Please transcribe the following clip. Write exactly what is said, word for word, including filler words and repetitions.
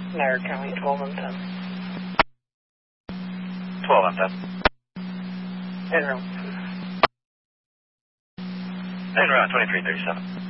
Niagara County, twelve on ten. twelve on ten. En route. En route, twenty-three thirty-seven.